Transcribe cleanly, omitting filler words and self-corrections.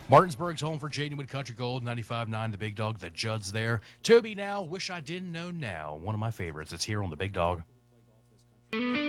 Martinsburg's home for Jadenwood Country Gold, 95.9 The Big Dog, the Judd's there. Toby Now, Wish I Didn't Know Now, one of my favorites. It's here on The Big Dog.